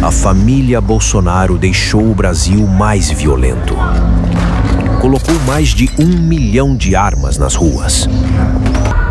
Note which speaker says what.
Speaker 1: a família Bolsonaro deixou o Brasil mais violento. Colocou mais de 1 milhão de armas nas ruas.